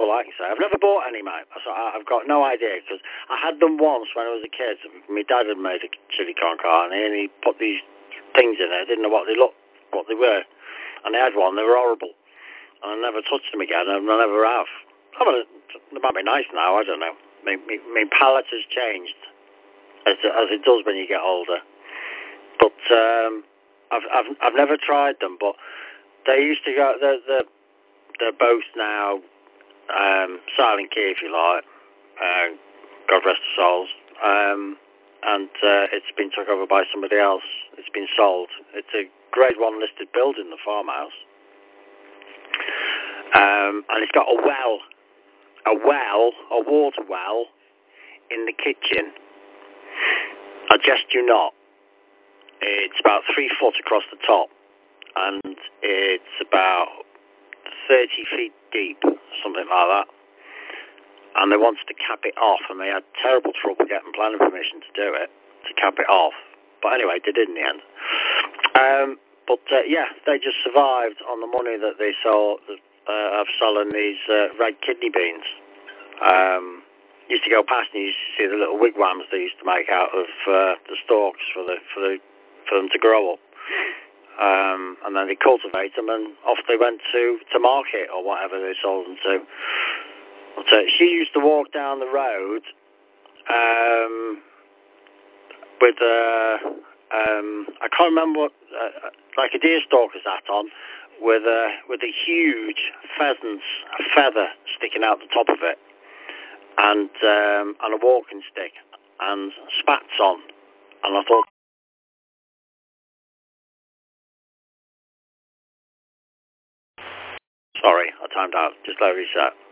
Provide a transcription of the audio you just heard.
all I can say. I've never bought any, mate. I've got no idea, because I had them once when I was a kid. My dad had made a chili con carne, and he put these things in there. I didn't know what they were. And they had one, they were horrible. And I never touched them again, and I never have. I mean, they might be nice now, I don't know. My palate has changed, as it does when you get older. But I've never tried them, but they used to go, they're both now silent key, if you like. God rest their souls. And it's been took over by somebody else. It's been sold. It's a grade 1 listed building, the farmhouse. And it's got a water well in the kitchen. I jest you not. It's about 3 foot across the top, and it's about 30 feet deep, something like that. And they wanted to cap it off, and they had terrible trouble getting planning permission to do it, to cap it off. But anyway, they did in the end. Yeah, they just survived on the money that they saw of selling these red kidney beans. Used to go past and you used to see the little wigwams they used to make out of the stalks for them to grow up. And then they cultivate them, and off they went to market or whatever they sold them to. But she used to walk down the road with I can't remember what, like a deerstalker's hat on, with a huge pheasant's feather sticking out the top of it, and a walking stick, and spats on. And I thought, sorry, I timed out. Just let me reset.